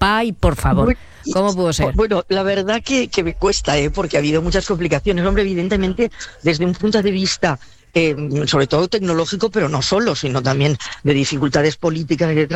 papá, y por favor, ¿cómo pudo ser? Bueno, la verdad que me cuesta, porque ha habido muchas complicaciones. Hombre, evidentemente, desde un punto de vista sobre todo tecnológico, pero no solo, sino también de dificultades políticas, etc.